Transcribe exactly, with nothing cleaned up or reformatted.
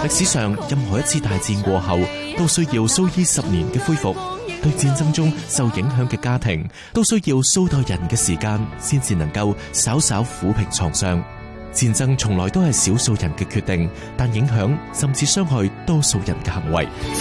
歷史上任何一次大戰過後，都需要數以十年嘅恢復。對戰爭中受影響嘅家庭，都需要數代人嘅時間，先至能夠稍稍撫平創傷。戰爭從來都係少數人嘅決定，但影響甚至傷害多數人嘅行為。